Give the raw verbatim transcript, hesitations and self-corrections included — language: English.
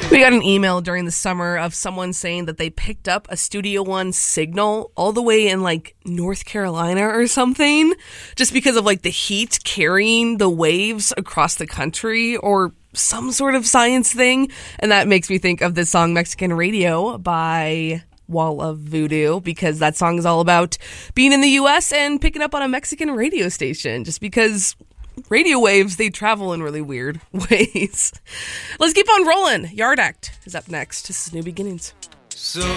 We got an email during the summer of someone saying that they picked up a Studio One signal all the way in like North Carolina or something, just because of like the heat carrying the waves across the country or some sort of science thing. And that makes me think of this song Mexican Radio by Wall of Voodoo, because that song is all about being in the U S and picking up on a Mexican radio station, just because radio waves, they travel in really weird ways. Let's keep on rolling. Yard Act is up next. This is New Beginnings. So